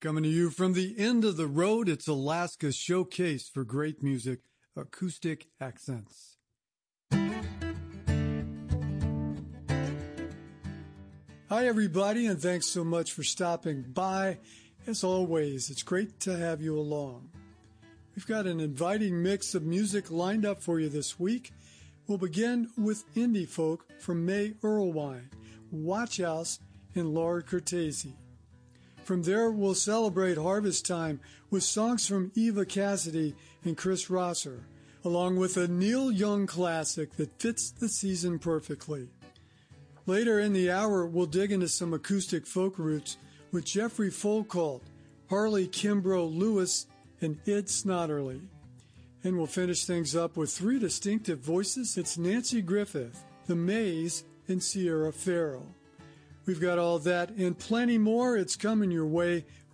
Coming to you from the end of the road, it's Alaska's showcase for great music, Acoustic Accents. Hi, everybody, and thanks so much for stopping by. As always, it's great to have you along. We've got an inviting mix of music lined up for you this week. We'll begin with indie folk from May Erlewine, Watch House, and Laura Cortese. From there, we'll celebrate harvest time with songs from Eva Cassidy and Chris Rosser, along with a Neil Young classic that fits the season perfectly. Later in the hour, we'll dig into some acoustic folk roots with Jeffrey Folkalt, Harley Kimbrough Lewis, and Ed Snodderly. And we'll finish things up with three distinctive voices. It's Nancy Griffith, The Maze, and Sierra Farrell. We've got all that and plenty more. It's coming your way